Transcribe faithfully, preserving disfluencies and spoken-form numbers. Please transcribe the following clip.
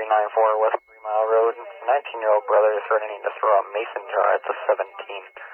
three nine four West Three Mile Road. nineteen-year-old brother is threatening to throw a mason jar at the seventeen.